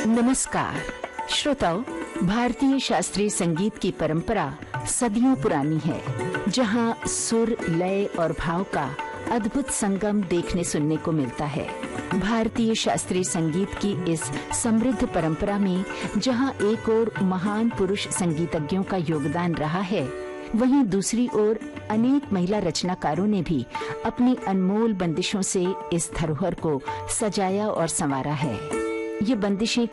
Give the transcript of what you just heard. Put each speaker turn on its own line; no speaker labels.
नमस्कार श्रोताओं, भारतीय शास्त्रीय संगीत की परंपरा सदियों पुरानी है, जहां सुर, लय और भाव का अद्भुत संगम देखने सुनने को मिलता है। भारतीय शास्त्रीय संगीत की इस समृद्ध परंपरा में जहां एक ओर महान पुरुष संगीतज्ञों का योगदान रहा है, वहीं दूसरी ओर अनेक महिला रचनाकारों ने भी अपनी अनमोल बंदिशों से इस धरोहर को सजाया और संवारा है। ये बंदिशें